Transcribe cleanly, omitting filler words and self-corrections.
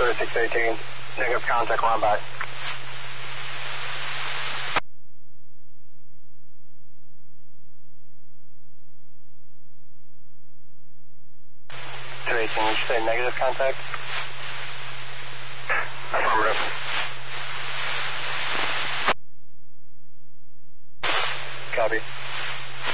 618, negative contact, line by. 218, did you say negative contact? Affirmative. Copy.